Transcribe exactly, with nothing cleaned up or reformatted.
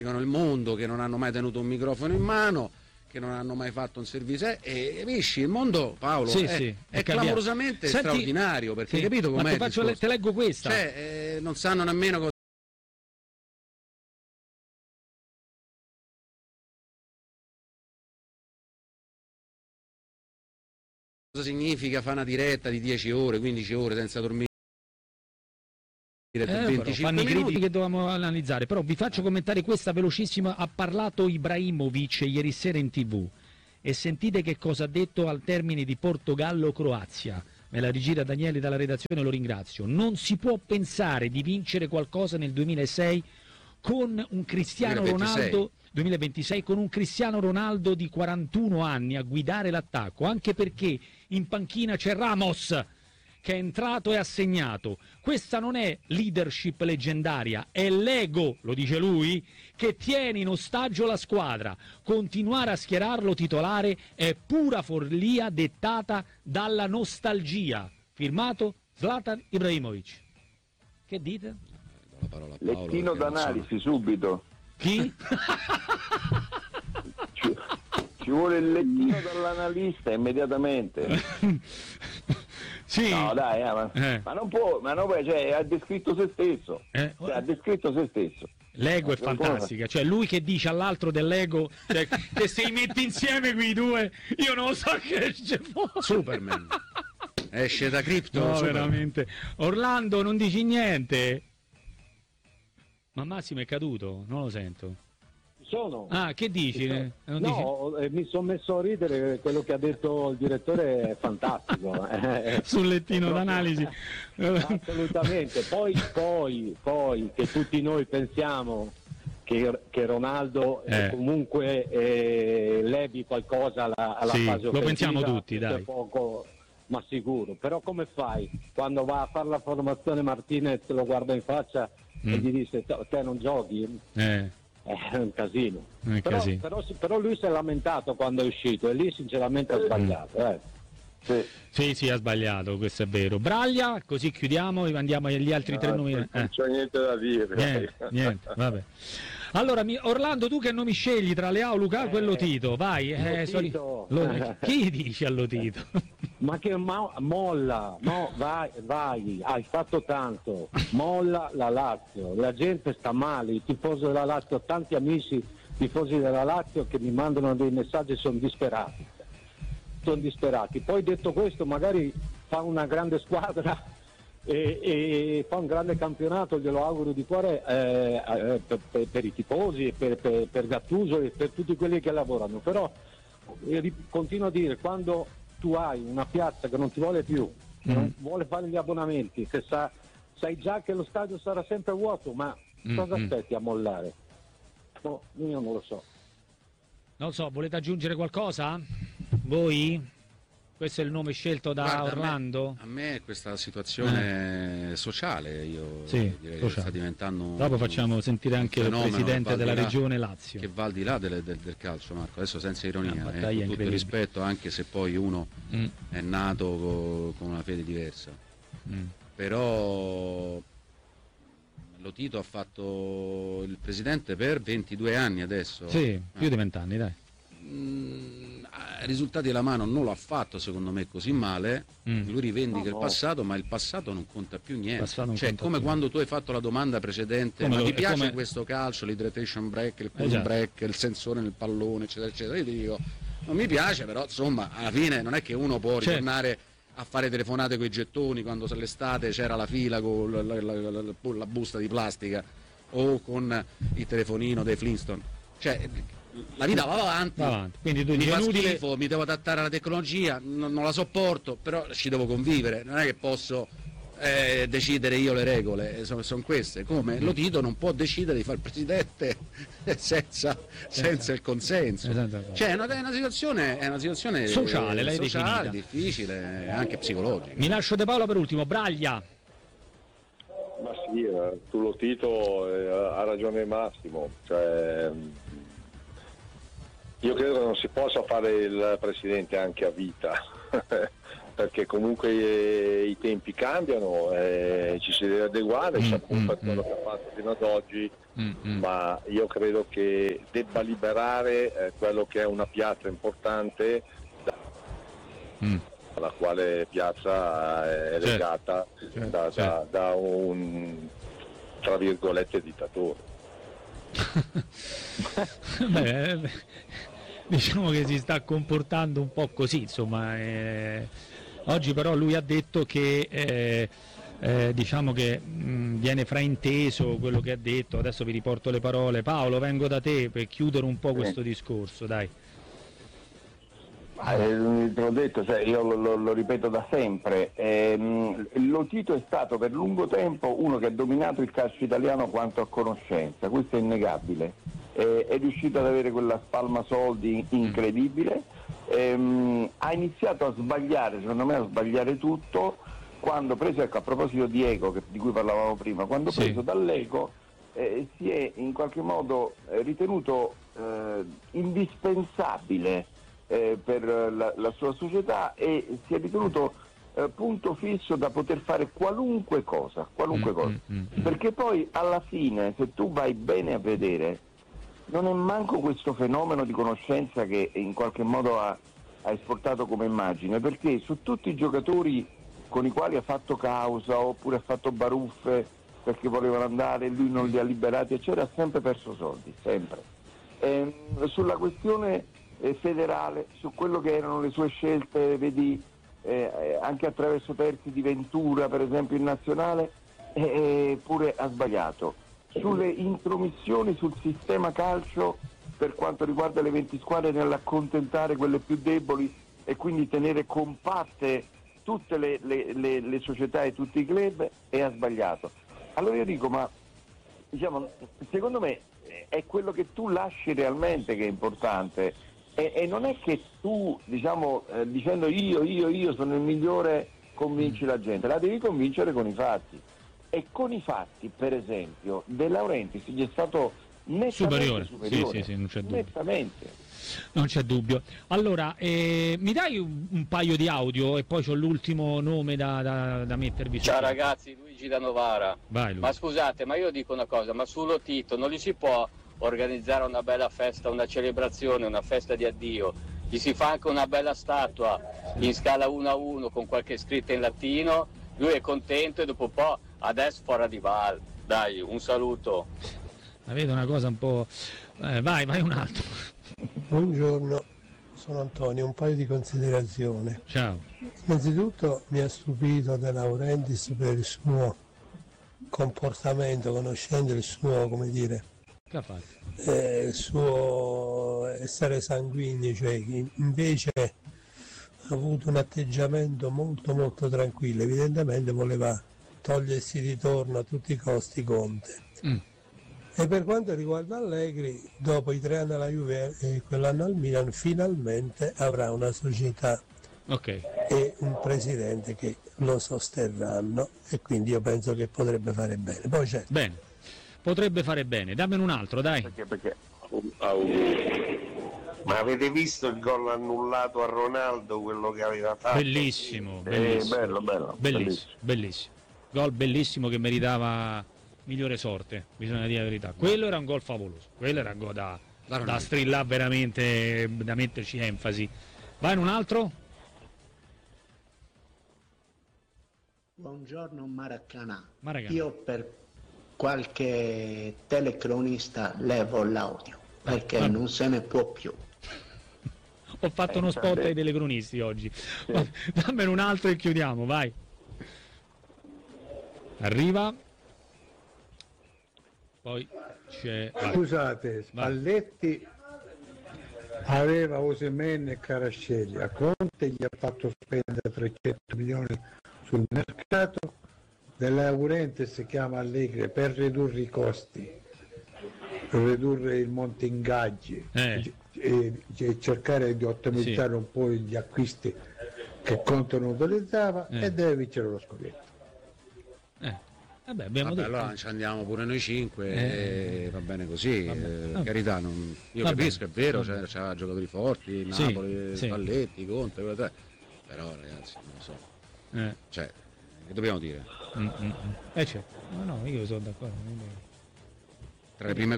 il mondo, che non hanno mai tenuto un microfono in mano, che non hanno mai fatto un servizio, e capisci, il mondo, Paolo, sì, è, sì, è, è Senti, clamorosamente straordinario, perché sì, capito com'è? Ma ti, faccio, le, te leggo questa. Cioè, eh, non sanno nemmeno cosa cosa significa fare una diretta di dieci ore, quindici ore senza dormire. Eh, però, fanno i critici che dovevamo analizzare, però vi faccio commentare questa velocissima. Ha parlato Ibrahimovic ieri sera in tv e sentite che cosa ha detto al termine di Portogallo-Croazia. Me la rigira Daniele dalla redazione, lo ringrazio. Non si può pensare di vincere qualcosa nel duemilasei con un Cristiano Ronaldo duemilaventisei con un Cristiano Ronaldo di quarantuno anni a guidare l'attacco, anche perché in panchina c'è Ramos che è entrato e ha segnato. Questa non è leadership leggendaria, è l'ego, lo dice lui, che tiene in ostaggio la squadra. Continuare a schierarlo titolare è pura follia dettata dalla nostalgia. Firmato Zlatan Ibrahimovic. Che dite? La parola a Paolo, lettino d'analisi subito. Chi? ci, ci vuole il lettino dall'analista immediatamente. Sì. No dai, eh, ma, eh. ma non può, ma non può, cioè, ha descritto se stesso. Eh. Cioè, ha descritto se stesso. L'ego è Ma fantastica, cioè lui che dice all'altro dell'ego, cioè, che se li metti insieme quei due, io non lo so che esce fuori. Superman. Esce da Krypton. No, Superman. veramente. Orlando, non dici niente? Ma Massimo è caduto? Non lo sento. Sono. Ah, che dici? Sono. Non no, dici? eh, mi sono messo a ridere, quello che ha detto il direttore è fantastico. Sul lettino proprio... d'analisi. Assolutamente. Poi, poi, poi, che tutti noi pensiamo che, che Ronaldo eh. comunque eh, levi qualcosa alla, alla sì, fase offensiva. Lo pensiamo tutti, dai. Poco, ma sicuro. Però come fai? Quando va a fare la formazione Martinez lo guarda in faccia mm. e gli dice te non giochi? Eh. È un casino. È però, casino. Però, però lui si è lamentato quando è uscito e lì sinceramente ha sbagliato. Eh. Sì. sì, sì, ha sbagliato, questo è vero. Braglia, così chiudiamo e andiamo agli altri tre nomi. Non Eh. c'è niente da dire. Niente, niente, vabbè. Allora, mi, Orlando, tu che nomi scegli tra Leao, Luca, eh, quello Tito? Vai. Eh, Tito. Lo, chi dici allo Tito? Ma che ma, molla, no, vai, vai, hai fatto tanto, molla la Lazio, la gente sta male, i tifosi della Lazio, ho tanti amici tifosi della Lazio che mi mandano dei messaggi, sono disperati, sono disperati. Poi detto questo, magari fa una grande squadra e, e fa un grande campionato, glielo auguro di cuore eh, eh, per, per, per i tifosi, per, per, per Gattuso e per tutti quelli che lavorano, però eh, continuo a dire, quando tu hai una piazza che non ti vuole più, che mm. non vuole fare gli abbonamenti, che sa, sai già che lo stadio sarà sempre vuoto, ma mm. cosa aspetti a mollare? No, io non lo so. Non lo so, volete aggiungere qualcosa? Voi? Questo è il nome scelto da Guarda, Orlando? A me, a me questa situazione eh. sociale, io sì, direi sociale. che sta diventando. Dopo facciamo sentire anche il presidente della là, regione Lazio. Che va al di là del, del, del calcio, Marco, adesso senza ironia, eh, con tutto il rispetto, anche se poi uno mm. è nato co, con una fede diversa. Mm. Però lo Tito ha fatto il presidente per ventidue anni adesso. Sì, più eh. di vent'anni, dai. Mm, risultati alla mano non lo ha fatto secondo me così male, mm. lui rivendica no, il passato, ma il passato non conta più niente, cioè come più. Quando tu hai fatto la domanda precedente, come ma lo, ti piace come... questo calcio, l'hydration break, il cool esatto. break, il sensore nel pallone eccetera eccetera, io ti dico non mi piace, però insomma alla fine non è che uno può certo. ritornare a fare telefonate con i gettoni quando all'estate c'era la fila con la, la, la, la, la busta di plastica o con il telefonino dei Flintstone, cioè la vita va avanti, va avanti. Quindi tu mi fa inutile... schifo, mi devo adattare alla tecnologia, non, non la sopporto, però ci devo convivere, non è che posso eh, decidere io le regole, sono, sono queste, come mm. lo Tito non può decidere di fare il presidente senza, senza il consenso, cioè è una, è una situazione, è una situazione sociale, eh, sociale difficile, anche psicologica. Mi lascio De Paolo per ultimo. Braglia. Ma sì, eh, tu lo Tito eh, ha ragione Massimo, cioè io credo che non si possa fare il presidente anche a vita perché comunque eh, i tempi cambiano, eh, ci si deve adeguare, mm, saputo mm, quello mm. che ha fatto fino ad oggi, mm, mm. ma io credo che debba liberare eh, quello che è una piazza importante da, mm. alla quale piazza è certo. legata certo. Da, certo. Da, da un, tra virgolette, dittatore. Beh, diciamo che si sta comportando un po' così, insomma. Eh, oggi però lui ha detto che eh, eh, diciamo che mh, viene frainteso quello che ha detto. Adesso vi riporto le parole. Paolo, vengo da te per chiudere un po' questo discorso, dai. Eh, te l'ho detto, cioè, io lo, lo, lo ripeto da sempre, ehm, Lo Tito è stato per lungo tempo uno che ha dominato il calcio italiano quanto a conoscenza, questo è innegabile, eh, è riuscito ad avere quella spalma soldi incredibile, ehm, ha iniziato a sbagliare, secondo me a sbagliare tutto, quando preso, ecco, a proposito di ego che, di cui parlavamo prima, quando sì. preso dall'ego eh, si è in qualche modo eh, ritenuto eh, indispensabile Eh, per la, la sua società e si è ritenuto eh, punto fisso da poter fare qualunque cosa, qualunque mm, cosa. Mm, mm, perché poi alla fine, se tu vai bene a vedere, non è manco questo fenomeno di conoscenza che in qualche modo ha, ha esportato come immagine, perché su tutti i giocatori con i quali ha fatto causa oppure ha fatto baruffe perché volevano andare e lui non li ha liberati, eccetera, ha sempre perso soldi, sempre. E, sulla questione federale, su quello che erano le sue scelte, vedi eh, anche attraverso terzi di Ventura per esempio in nazionale, eh, pure ha sbagliato. Sulle intromissioni sul sistema calcio per quanto riguarda le venti squadre nell'accontentare quelle più deboli e quindi tenere compatte tutte le, le, le, le società e tutti i club, e ha sbagliato. Allora io dico, ma diciamo, secondo me è quello che tu lasci realmente che è importante. E, e non è che tu, diciamo, eh, dicendo io, io, io sono il migliore, convinci la gente, la devi convincere con i fatti. E con i fatti, per esempio, De Laurentiis gli è stato nettamente superiore, superiore. Sì, sì, sì, non c'è dubbio. Nettamente. Non c'è dubbio. Allora, eh, mi dai un, un paio di audio e poi c'ho l'ultimo nome da, da, da mettervi su. Ciao ragazzi, Luigi da Novara. Vai, ma scusate, ma io dico una cosa, ma su Lo Tito non gli si può organizzare una bella festa, una celebrazione, una festa di addio, gli si fa anche una bella statua in scala uno a uno con qualche scritta in latino, lui è contento e dopo un po' adesso fora di Val, dai, un saluto. La vedo una cosa un po'... Eh, vai, vai un altro. Buongiorno, sono Antonio, un paio di considerazioni. Ciao. Innanzitutto mi ha stupito De Laurentiis per il suo comportamento, conoscendo il suo, come dire, Eh, il suo essere sanguigno, cioè invece ha avuto un atteggiamento molto molto tranquillo, evidentemente voleva togliersi di torno a tutti i costi Conte. Mm. E per quanto riguarda Allegri, dopo i tre anni alla Juve e quell'anno al Milan, finalmente avrà una società okay. e un presidente che lo sosterranno, e quindi io penso che potrebbe fare bene. Poi certo, bene. Potrebbe fare bene, dammene un altro, dai. Perché, perché... Ma avete visto il gol annullato a Ronaldo, quello che aveva fatto? Bellissimo, bellissimo. Eh, bello, bello, bellissimo, bellissimo, bellissimo. Gol bellissimo che meritava migliore sorte, bisogna dire la verità. Quello era un gol favoloso, quello era un gol da, da strillare veramente, da metterci enfasi. Vai in un altro? Buongiorno Maracanã. Maracanã. Io per qualche telecronista levo l'audio perché ah, non se ne può più. Ho fatto uno spot ai telecronisti oggi. Sì. Dammene un altro e chiudiamo, vai. Arriva. Poi c'è... Scusate, Spalletti vai. Aveva Osimhen e Kvaratskhelia, a Conte gli ha fatto spendere trecento milioni sul mercato. De Laurentiis si chiama Allegri per ridurre i costi, per ridurre il monte ingaggi eh. e, e cercare di ottimizzare sì. un po' gli acquisti che Conte non utilizzava eh. e deve vincere lo scudetto. Eh. Vabbè, abbiamo Vabbè, detto. allora ci andiamo pure noi cinque eh. e va bene così, vabbè, eh, vabbè. carità, non, io vabbè. capisco, è vero, c'ha, c'ha giocatori forti, Napoli, sì, Spalletti, sì. Conte, però ragazzi, non lo so. Eh. Cioè, che dobbiamo dire? Mm, mm, mm. Eh certo, no, no, io sono d'accordo. Tra le prime